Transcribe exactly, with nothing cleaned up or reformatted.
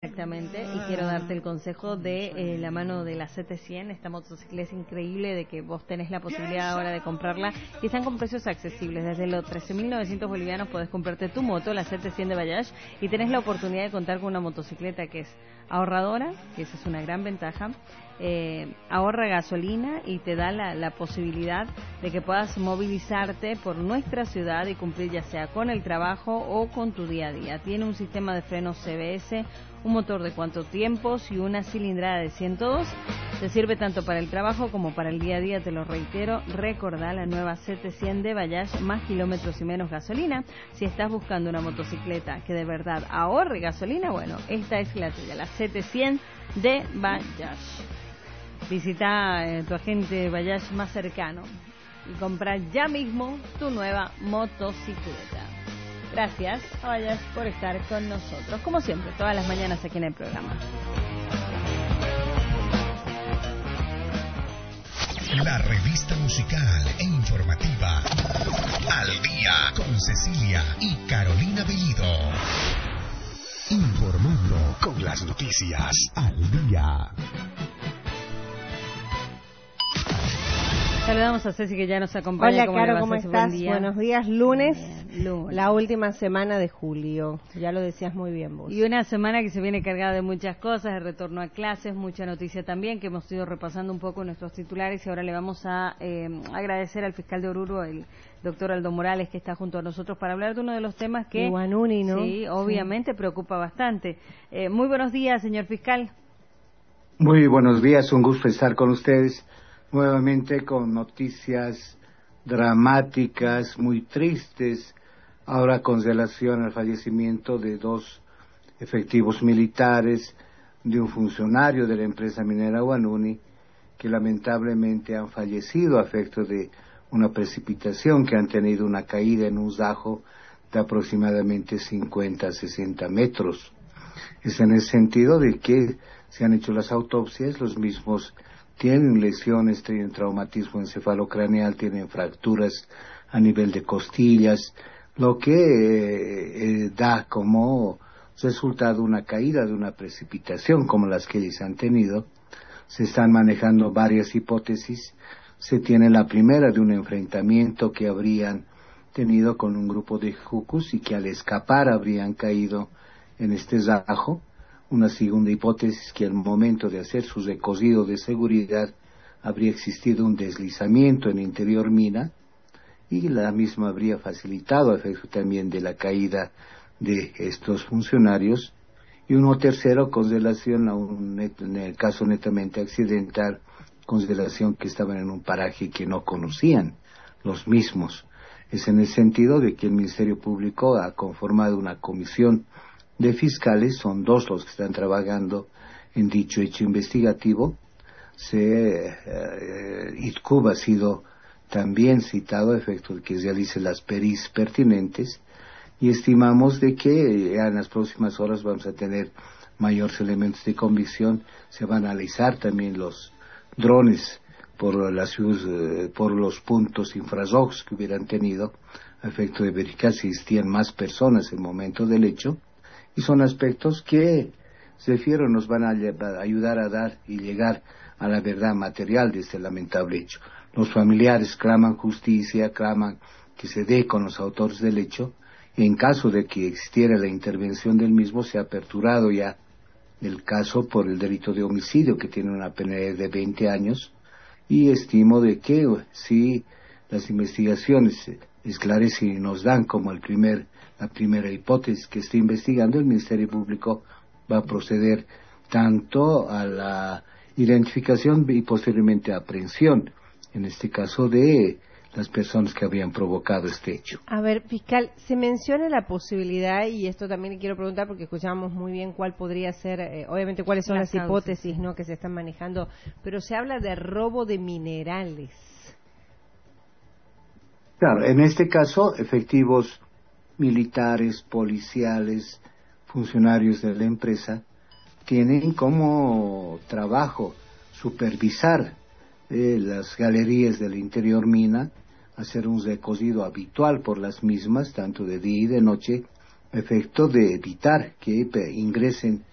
Exactamente, y quiero darte el consejo de eh, la mano de la C T cien, esta motocicleta increíble de que vos tenés la posibilidad ahora de comprarla y están con precios accesibles. Desde los trece mil novecientos bolivianos podés comprarte tu moto, la C T cien de Bayash, y tenés la oportunidad de contar con una motocicleta que es ahorradora, que esa es una gran ventaja, eh, ahorra gasolina y te da la, la posibilidad de que puedas movilizarte por nuestra ciudad y cumplir ya sea con el trabajo o con tu día a día. Tiene un sistema de frenos C B S, un motor de cuatro tiempos y una cilindrada de ciento dos. Te sirve tanto para el trabajo como para el día a día, te lo reitero. Recordá la nueva C T cien de Bayash, más kilómetros y menos gasolina. Si estás buscando una motocicleta que de verdad ahorre gasolina, bueno, esta es la tuya, la C T cien de Bayash. Visita eh, tu agente Bayash más cercano y compra ya mismo tu nueva motocicleta. Gracias a Bayash por estar con nosotros, como siempre, todas las mañanas aquí en el programa. La revista musical e informativa Al Día con Cecilia y Carolina Bellido. Informando con las noticias al día. Saludamos a Ceci que ya nos acompaña. Hola, ¿Cómo Caro, le va, ¿cómo Ceci? estás? Buen día. Buenos días, lunes, Bien, lunes, la última semana de julio. Ya lo decías muy bien vos. Y una semana que se viene cargada de muchas cosas, de retorno a clases, mucha noticia también, que hemos ido repasando un poco nuestros titulares y ahora le vamos a eh, agradecer al fiscal de Oruro, el doctor Aldo Morales, que está junto a nosotros para hablar de uno de los temas que, Guanuni, ¿no? sí, obviamente sí, preocupa bastante. Eh, muy buenos días, señor fiscal. Muy buenos días, un gusto estar con ustedes nuevamente con noticias dramáticas, muy tristes, ahora con relación al fallecimiento de dos efectivos militares, de un funcionario de la empresa minera Guanuni, que lamentablemente han fallecido a efecto de una precipitación, que han tenido una caída en un zajo de aproximadamente cincuenta a sesenta metros. Es en el sentido de que se han hecho las autopsias, los mismos tienen lesiones, tienen traumatismo encefalocraneal, tienen fracturas a nivel de costillas, lo que eh, eh, da como resultado una caída de una precipitación como las que ellos han tenido. Se están manejando varias hipótesis. Se tiene la primera de un enfrentamiento que habrían tenido con un grupo de jucus y que al escapar habrían caído en este zajo. Una segunda hipótesis, que al momento de hacer su recorrido de seguridad habría existido un deslizamiento en interior mina y la misma habría facilitado a efecto también de la caída de estos funcionarios. Y uno tercero, con relación a un, en el caso netamente accidental, con relación que estaban en un paraje que no conocían los mismos. Es en el sentido de que el Ministerio Público ha conformado una comisión de fiscales, son dos los que están trabajando en dicho hecho investigativo. Se, eh, ITCUB ha sido también citado a efecto de que realice las pericias pertinentes y estimamos de que en las próximas horas vamos a tener mayores elementos de convicción. Se van a analizar también los drones por, las, eh, por los puntos infrarrojos que hubieran tenido a efecto de verificar si existían más personas en el momento del hecho. Y son aspectos que, refiero, nos van a ayudar a dar y llegar a la verdad material de este lamentable hecho. Los familiares claman justicia, claman que se dé con los autores del hecho, y en caso de que existiera la intervención del mismo, se ha aperturado ya el caso por el delito de homicidio, que tiene una pena de veinte años, y estimo de que si las investigaciones esclarecen y nos dan como el primer la primera hipótesis que está investigando, el Ministerio Público va a proceder tanto a la identificación y posteriormente a aprehensión, en este caso de las personas que habían provocado este hecho. A ver, fiscal, se menciona la posibilidad, y esto también le quiero preguntar porque escuchábamos muy bien cuál podría ser, eh, obviamente cuáles son las, las hipótesis, ¿no?, que se están manejando, pero se habla de robo de minerales. Claro, en este caso, efectivos militares, policiales, funcionarios de la empresa, tienen como trabajo supervisar eh, las galerías del interior mina, hacer un recorrido habitual por las mismas, tanto de día y de noche, efecto de evitar que ingresen